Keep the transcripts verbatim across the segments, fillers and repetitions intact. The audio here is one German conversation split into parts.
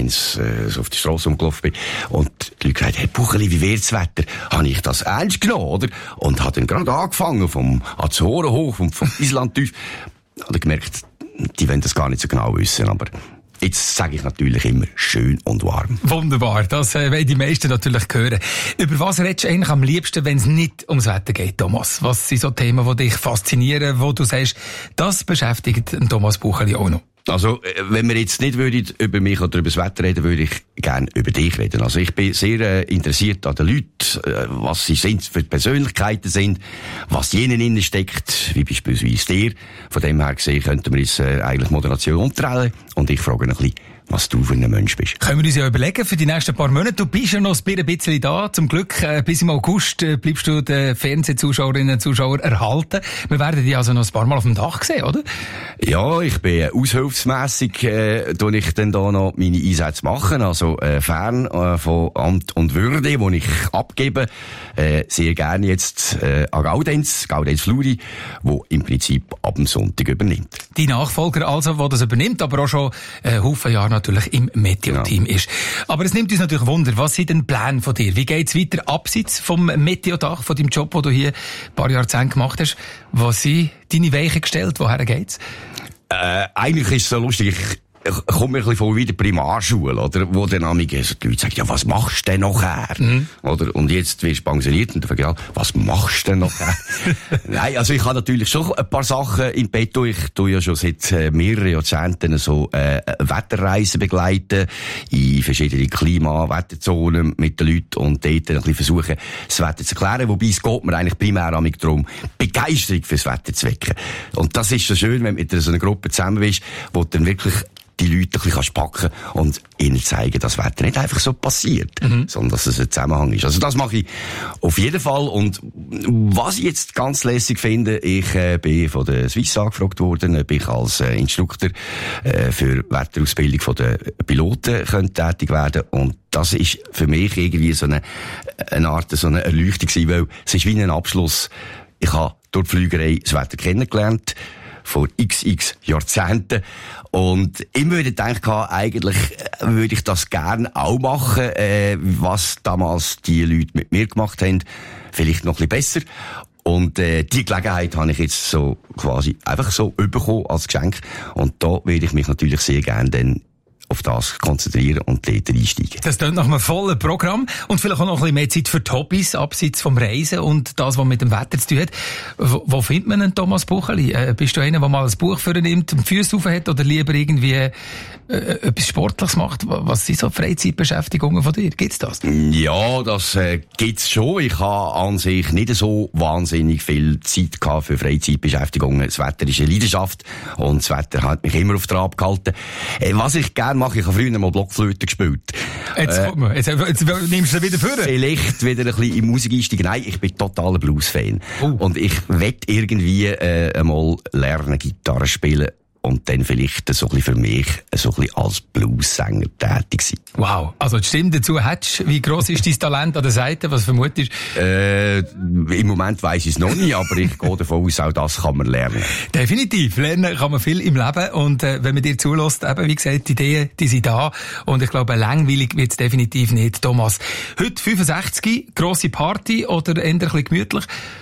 wenn ich äh, so auf die Strasse umgelaufen bin. Und die Leute gesagt, hey Bucheli, wie wird's Wetter? Habe ich das ernst genommen, oder? Und habe dann gerade angefangen, vom Azoren hoch, vom, vom Island tief. Habe gemerkt, die wollen das gar nicht so genau wissen, aber jetzt sage ich natürlich immer schön und warm. Wunderbar, das äh, wollen die meisten natürlich hören. Über was redest du eigentlich am liebsten, wenn es nicht ums Wetter geht, Thomas? Was sind so Themen, die dich faszinieren, wo du sagst, das beschäftigt Thomas Bucheli auch noch? Also, wenn wir jetzt nicht würden über mich oder über das Wetter reden, würde ich gerne über dich reden. Also, ich bin sehr äh, interessiert an den Leuten, äh, was sie sind, für Persönlichkeiten sind, was jenen innen steckt, wie beispielsweise dir. Von dem her gesehen, könnten wir jetzt äh, eigentlich Moderation umdrehen. Und ich frage ein bisschen, was du für ein Mensch bist. Können wir uns ja überlegen für die nächsten paar Monate. Du bist ja noch ein bisschen da. Zum Glück, äh, bis im August äh, bleibst du den Fernsehzuschauerinnen und Zuschauern erhalten. Wir werden dich also noch ein paar Mal auf dem Dach sehen, oder? Ja, ich bin äh, aushilfsmässig, äh, tue ich dann da noch meine Einsätze machen. Also äh, fern äh, von Amt und Würde, wo ich abgebe. Äh, sehr gerne jetzt äh, an Gaudenz, Gaudenz Fluri, wo im Prinzip ab dem Sonntag übernimmt. Die Nachfolger also, der das übernimmt, aber auch schon äh, Haufen Jahre natürlich im Meteo-Team genau. ist. Aber es nimmt uns natürlich Wunder, was sind denn Pläne von dir? Wie geht's weiter abseits vom Meteo-Dach, von deinem Job, den du hier ein paar Jahrzehnte gemacht hast? Was sind deine Weichen gestellt? Woher geht's? Äh, eigentlich ist es so lustig, ich Ich komme mir ein bisschen vor wie der Primarschule, oder? Wo dann manchmal so die Leute sagen, ja, was machst du denn nachher? Mhm. Oder? Und jetzt wirst du pensioniert und dann frage ich, ja, was machst du denn nachher? Nein, also ich habe natürlich schon ein paar Sachen im Petto. Ich tue ja schon seit äh, mehreren Jahrzehnten so, äh, Wetterreisen begleiten in verschiedene Klima-, Wetterzonen mit den Leuten und dort ein bisschen versuchen, das Wetter zu erklären. Wobei es geht mir eigentlich primär darum, Begeisterung fürs Wetter zu wecken. Und das ist so schön, wenn du mit so einer Gruppe zusammen bist, wo dann wirklich die Leute ein bisschen packen und ihnen zeigen, dass das Wetter nicht einfach so passiert, mhm. sondern dass es ein Zusammenhang ist. Also das mache ich auf jeden Fall. Und was ich jetzt ganz lässig finde, ich äh, bin von der Swiss angefragt worden, ob ich als äh, Instruktor äh, für Wetterausbildung von den Piloten könnte tätig werden. Und das ist für mich irgendwie so eine, eine Art, so eine Erleuchtung gewesen, weil es ist wie ein Abschluss. Ich habe durch die Flügerei das Wetter kennengelernt, vor xx Jahrzehnten. Und ich würde denken, eigentlich würde ich das gerne auch machen, äh, was damals die Leute mit mir gemacht haben. Vielleicht noch ein bisschen besser. Und äh, die Gelegenheit habe ich jetzt so quasi einfach so bekommen als Geschenk. Und da würde ich mich natürlich sehr gerne dann auf das konzentrieren und dort einsteigen. Das klingt nach einem vollen Programm und vielleicht auch noch ein bisschen mehr Zeit für die Hobbys, abseits vom Reisen und das, was mit dem Wetter zu tun hat. Wo, wo findet man einen Thomas Bucheli? Äh, bist du einer, der mal ein Buch für ihn nimmt, die Füße rauf hat oder lieber irgendwie äh, etwas Sportliches macht? Was sind so Freizeitbeschäftigungen von dir? Gibt's das? Ja, das äh, gibt's schon. Ich habe an sich nicht so wahnsinnig viel Zeit gehabt für Freizeitbeschäftigungen. Das Wetter ist eine Leidenschaft und das Wetter hat mich immer auf Trab gehalten. Äh, was ich gerne mache, ich habe früher mal Blockflöte gespielt. Jetzt, äh, mal, jetzt, jetzt nimmst du wieder vor. Vielleicht wieder ein bisschen in Musik einsteigen. Nein, ich bin totaler Blues-Fan. Oh. Und ich will irgendwie äh, einmal lernen, Gitarre spielen und dann vielleicht so ein bisschen für mich so ein bisschen als Blues-Sänger tätig sein. Wow. Also die Stimme dazu hättest du. Wie gross ist dein Talent an der Seite? Was vermutest du? Äh, im Moment weiss ich es noch nicht, aber ich gehe davon aus, auch das kann man lernen. Definitiv. Lernen kann man viel im Leben. Und äh, wenn man dir zulässt, eben, wie gesagt, die Ideen, die sind da. Und ich glaube, langweilig wird es definitiv nicht. Thomas, heute fünfundsechzig, grosse Party oder eher ein bisschen gemütlich?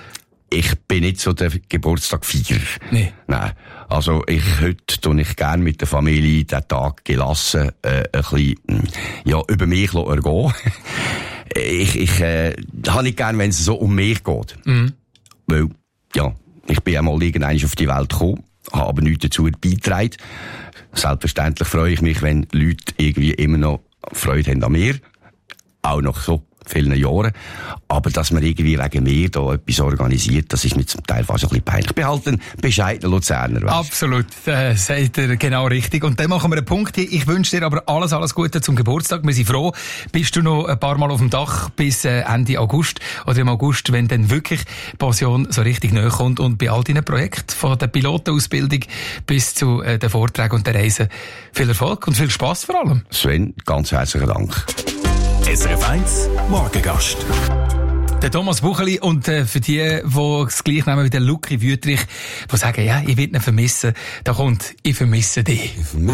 Ich bin nicht so der Geburtstagfeierer. Nee. Nein. Also, ich, heute tue ich gerne mit der Familie den Tag gelassen, äh, ein bisschen, ja, über mich ergehen. ich, ich, äh, habe nicht gern, wenn es so um mich geht. Mhm. Weil, ja, ich bin einmal irgendwann auf die Welt gekommen, habe aber nichts dazu beigetragen. Selbstverständlich freue ich mich, wenn Leute irgendwie immer noch Freude haben an mir. Auch noch so vielen Jahren. Aber dass man irgendwie wegen mir da etwas organisiert, das ist mir zum Teil fast ein bisschen peinlich. Ich bin halt ein bescheidener Luzerner. Weißt? Absolut, äh, sagt er genau richtig. Und dann machen wir einen Punkt hier. Ich wünsche dir aber alles, alles Gute zum Geburtstag. Wir sind froh, bist du noch ein paar Mal auf dem Dach bis äh, Ende August oder im August, wenn dann wirklich die Pension so richtig näher kommt und bei all deinen Projekten, von der Pilotenausbildung bis zu äh, den Vorträgen und den Reisen. Viel Erfolg und viel Spass vor allem. Sven, ganz herzlichen Dank. S R F eins Morgengast. Der Thomas Bucheli und äh, für die, die das gleich nehmen wie der Luki Wüttrich, die sagen, ja, ich will ihn vermissen, da kommt, ich vermisse dich.